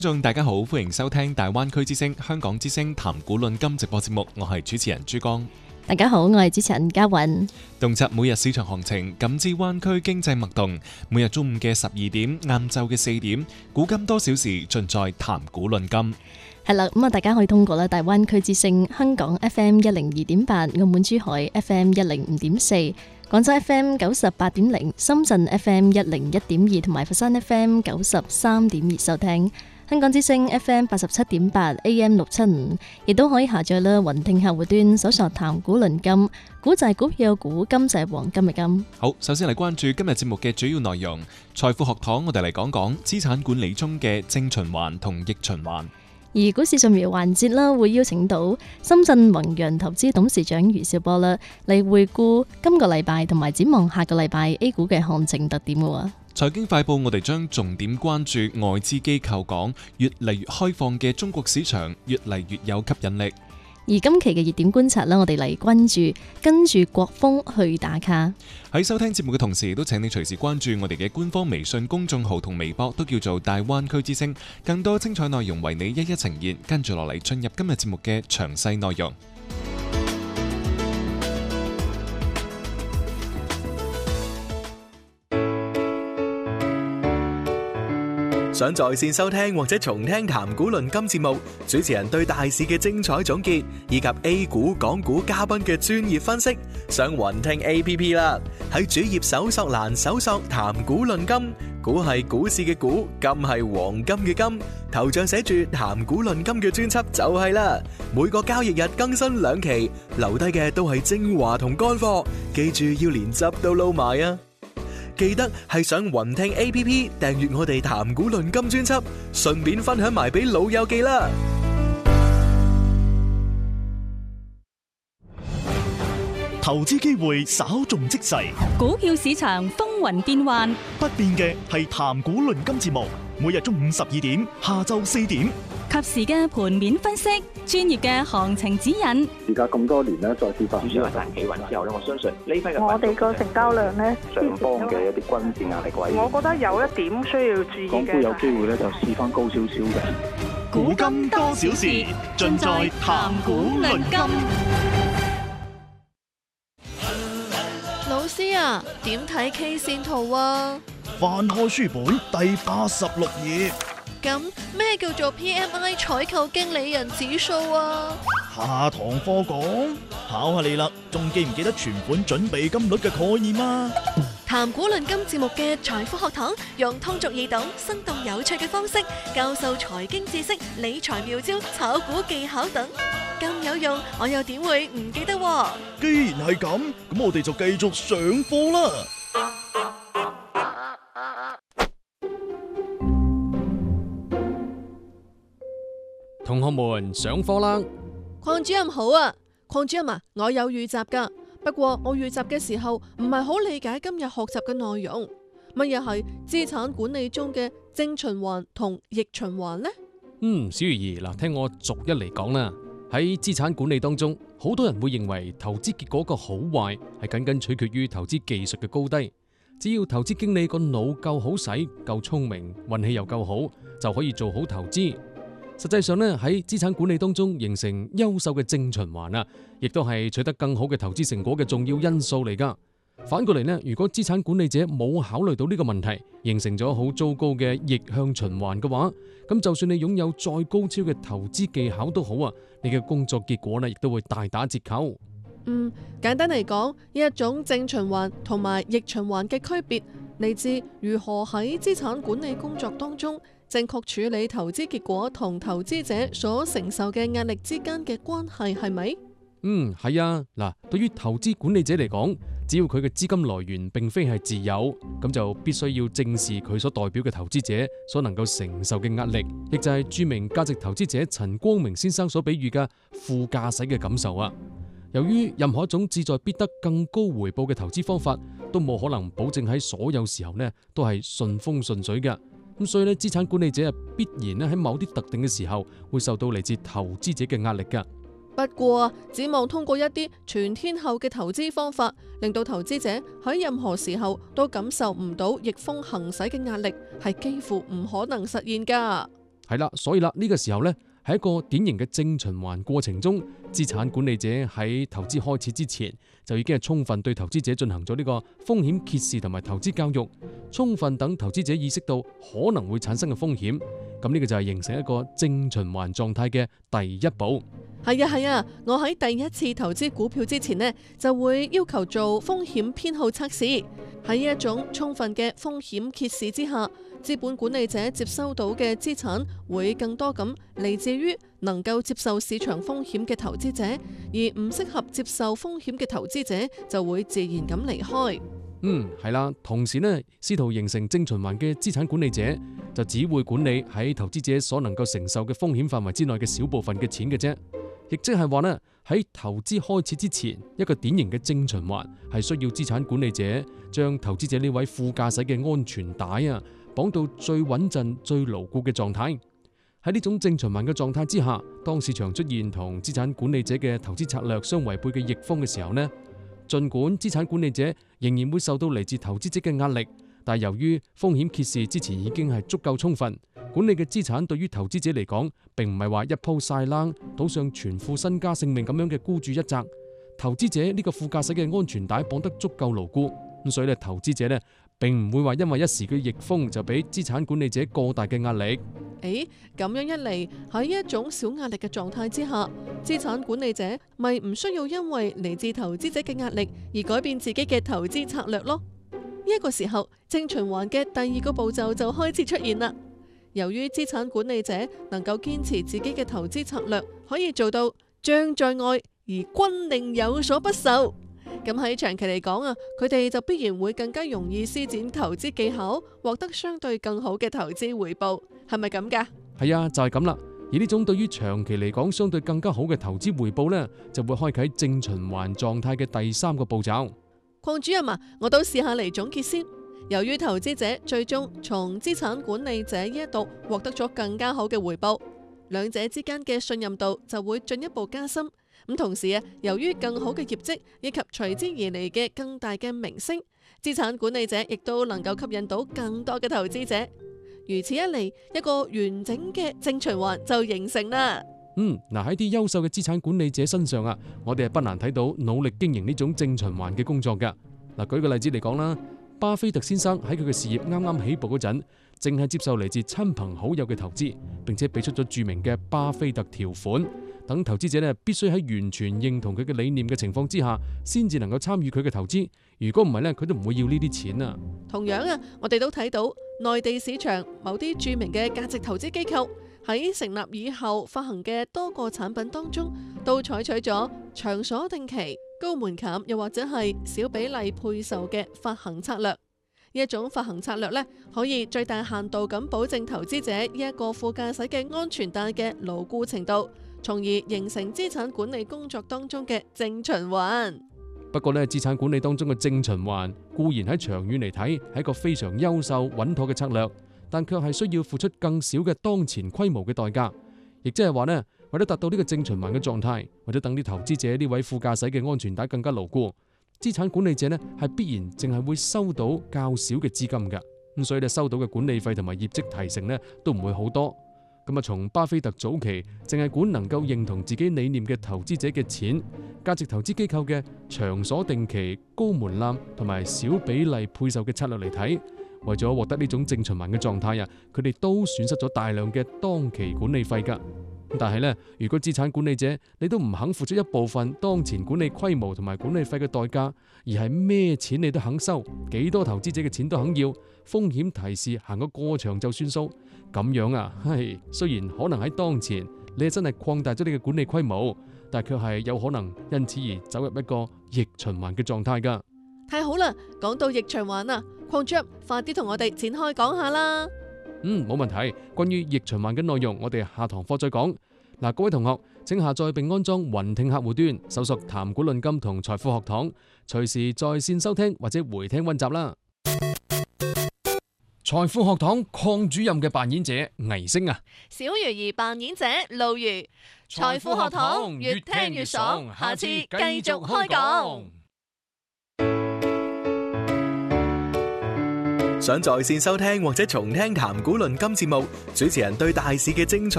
觀眾大家好，歡迎收聽大灣區之聲香港之聲談古論今直播節目，我係主持人珠江。 大家好，我係主持人嘉韻。 洞察每日市場行情，感知灣區經濟脈動。每日中午嘅12點，晏晝嘅4點，古今多小時，盡在談古論今。 係啦，咁啊，大家可以通過大灣區之聲香港 FM 102.8、澳門珠海 FM 105.4、廣州 FM 98.0、深圳 FM 101.2同埋佛山 FM 93.2收聽。香港之聲 FM 87.8 AM 675，亦都可以下載啦。雲聽客戶端搜索談古論今，古就係股票股，金就係黃金嘅金。 好，首先嚟關注今日節目嘅主要內容。財富學堂，我哋嚟講講資產管理中嘅正循環同逆循環。 而股市上面嘅環節啦，會邀請到深圳宏洋投資董事長余兆波啦，嚟回顧今個禮拜同埋展望下個禮拜 A 股嘅行情特點嘅。 財經快報，我哋將重點關注外資機構講越嚟越開放嘅中國市場，越嚟越有吸引力。 而今期嘅熱點觀察啦，我哋嚟關注跟住國風去打卡。 喺收聽節目嘅同時，都請你隨時關注我哋嘅官方微信公眾號同微博，都叫做大灣區之聲，更多精彩內容為你一一呈現。跟住落嚟進入今日節目嘅詳細內容。 想在線收聽或者重聽談古論今節目，主持人對大市嘅精彩總結，以及 A 股、港股嘉賓嘅專業分析，上雲聽 APP 啦。喺主頁搜索欄搜索談古論今，股係股市嘅股，金係黃金嘅金，頭像寫住談古論今嘅專輯就係啦。每個交易日更新2期，留低嘅都係精華同乾貨，記住要連汁都撈埋啊！記得係上雲聽 APP 訂閱我哋談古論今專輯，順便分享埋俾老友記啦。 投資機會稍縱即逝， 股票市場風雲變幻， 不變嘅係談古論今節目，每日中午12點、下晝4點， 及時嘅盤面分析，專業嘅行情指引。 而家咁多年咧，再跌翻， 主要係大企穩之後咧，我相信呢批嘅我哋個成交量咧， 上方嘅一啲均線壓力位， 我覺得有一點需要注意嘅。 港股有機會咧就試翻高少少嘅。 古今多少事，盡在談古論今。 老師啊，點睇 K 線圖啊？ 翻開書本第86頁。 咁咩叫做 PMI 採購經理人指數啊？ 下堂課講，考下你啦，仲記唔記得存款準備金率嘅概念啊？ 談古論今節目嘅財富學堂，用通俗易懂、生動有趣嘅方式教授財經知識、理財妙招、炒股技巧等，咁有用，我又點會唔記得喎？ 既然係咁，咁我哋就繼續上課啦。 同學們上課啦！ 鄺主任好啊，鄺主任啊，我有預習噶，不過我預習嘅時候唔係好理解今日學習嘅內容。乜嘢係資產管理中嘅正循環同逆循環呢？ 小魚兒嗱，聽我逐一嚟講啦。喺資產管理當中，好多人會認為投資結果個好壞係僅僅取決於投資技術嘅高低，只要投資經理個腦夠好使、夠聰明、運氣又夠好，就可以做好投資。實際上咧，喺資產管理當中形成優秀嘅正循環啊，亦都係取得更好嘅投資成果嘅重要因素嚟噶。反過嚟呢，如果資產管理者冇考慮到呢個問題，形成咗好糟糕嘅逆向循環嘅話，咁就算你擁有再高超嘅投資技巧都好啊，你嘅工作結果呢亦都會大打折扣。 簡單嚟講，呢一種正循環同埋逆循環嘅區別，嚟自如何喺資產管理工作當中正確處理投資結果同投資者所承受嘅壓力之間嘅關係，係咪？ 係啊。嗱，對於投資管理者嚟講，只要佢嘅資金來源並非係自有，咁就必須要正視佢所代表嘅投資者所能夠承受嘅壓力，亦就係著名價值投資者陳光明先生所比喻嘅副駕駛嘅感受啊。由於任何一種志在必得更高回報嘅投資方法，都冇可能保證喺所有時候呢都係順風順水嘅。咁所以咧，資產管理者必然咧喺某啲特定嘅時候會受到嚟自投資者嘅壓力噶。 不過，指望通過一啲全天候嘅投資方法，令到投資者喺任何時候都感受唔到逆風行駛嘅壓力，係幾乎唔可能實現噶。 係啦，所以啦呢個時候呢，喺一個典型嘅正循環過程中，資產管理者喺投資開始之前就已經係充分對投資者進行咗呢個風險揭示同埋投資教育，充分等投資者意識到可能會產生嘅風險。咁呢個就係形成一個正循環狀態嘅第一步。 係啊，我喺第一次投資股票之前呢，就會要求做風險偏好測試。喺呢一種充分嘅風險揭示之下，資本管理者接收到嘅資產會更多咁嚟自於能夠接受市場風險嘅投資者，而唔適合接受風險嘅投資者就會自然咁離開。 係啦，同時呢，試圖形成正循環嘅資產管理者就只會管理喺投資者所能夠承受嘅風險範圍之內嘅小部分嘅錢嘅啫。亦即係話呢，喺投資開始之前，一個典型嘅正循環係需要資產管理者將投資者呢位副駕駛嘅安全帶綁到最穩陣、最牢固嘅狀態。喺呢種正循環嘅狀態之下，當市場出現同資產管理者嘅投資策略相違背嘅逆風嘅時候呢，儘管資產管理者仍然會受到嚟自投資者嘅壓力，但係由於風險揭示之前已經係足夠充分，管理嘅資產對於投資者嚟講，並唔係話一鋪晒冷，賭上全副身家性命咁樣嘅孤注一擲。投資者呢個副駕駛嘅安全帶綁得足夠牢固，咁所以咧，投資者呢並唔會話因為一時嘅逆風就俾資產管理者過大嘅壓力。 咁樣一嚟，喺一種小壓力嘅狀態之下，資產管理者咪唔需要因為嚟自投資者嘅壓力而改變自己嘅投資策略咯。呢一個時候，正循環嘅第二個步驟就開始出現啦。由於資產管理者能夠堅持自己嘅投資策略，可以做到將在外而軍令有所不受。咁喺長期嚟講佢哋就必然會更加容易施展投資技巧，獲得相對更好嘅投資回報。係咪咁㗎？ 係啊，就係咁啦。而呢種對於長期嚟講相對更加好嘅投資回報呢，就會開啟正循環狀態嘅第三個步驟。 鄺主任我都試下嚟總結先。由於投資者最終從資產管理者呢一度獲得咗更加好嘅回報，兩者之間嘅信任度就會進一步加深。咁同時由於更好嘅業績以及隨之而嚟嘅更大嘅名聲，資產管理者亦都能夠吸引到更多嘅投資者。如此一嚟，一個完整嘅正循環就形成啦。 喺啲優秀嘅資產管理者身上我哋係不難睇到努力經營呢種正循環嘅工作㗎。舉個例子嚟講啦，巴菲特先生喺佢嘅事業啱啱起步嗰陣，淨係接受嚟自親朋好友嘅投資，並且俾出咗著名嘅巴菲特條款，等投資者必須喺完全認同佢嘅理念嘅情況之下，先至能夠參與佢嘅投資。如果唔係佢都唔會要呢啲錢啊。 同樣我哋都睇到內地市場某啲著名嘅價值投資機構喺成立以後發行嘅多個產品當中，都採取咗長鎖定期、高門檻又或者係小比例配售嘅發行策略。呢一種發行策略可以最大限度咁保證投資者呢一個副駕駛嘅安全帶嘅牢固程度，從而形成資產管理工作當中嘅正循環。 不過資產管理當中嘅正循環固然喺長遠嚟睇係一個非常優秀穩妥嘅策略，但卻係需要付出更少嘅當前規模嘅代價。亦即係話為咗達到呢個正循環嘅狀態，或者等啲投資者呢位副駕駛嘅安全帶更加牢固，資產管理者係必然淨係會收到較少嘅資金㗎。咁所以收到嘅管理費同埋業績提成都唔會好多。從巴菲特早期淨係管能夠認同自己理念嘅投資者嘅錢，價值投資機構嘅長鎖定期、高門檻同埋小比例配售嘅策略嚟睇，為咗獲得呢種正循環嘅狀態佢哋都損失咗大量嘅當期管理費㗎。但係如果資產管理者你都唔肯付出一部分當前管理規模同埋管理費嘅代價，而係咩錢你都肯收，幾多投資者嘅錢都肯要，風險提示行個過場就算數，咁樣雖然可能喺當前你係真係擴大咗你嘅管理規模，但係卻係有可能因此而走入一個逆循環嘅狀態㗎。 太好啦，講到逆循環鄺主任快啲同我哋展開講下啦。 冇問題。關於逆循環嘅內容，我哋下堂課再講。各位同學，請下載並安裝雲聽客戶端，搜索談股論金同財富學堂，隨時在線收聽或者回聽溫習啦。財富學堂鄺主任嘅扮演者倪星小魚兒扮演者路如。財富學堂越聽越爽，下次繼續開講。 想在線收聽或者重聽談古論今節目，主持人對大市嘅精彩